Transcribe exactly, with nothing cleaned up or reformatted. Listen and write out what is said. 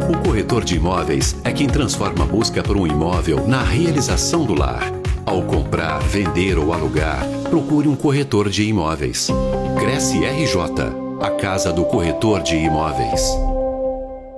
O corretor de imóveis é quem transforma a busca por um imóvel na realização do lar. Ao comprar, vender ou alugar, procure um corretor de imóveis. Cresce R J, a casa do corretor de imóveis.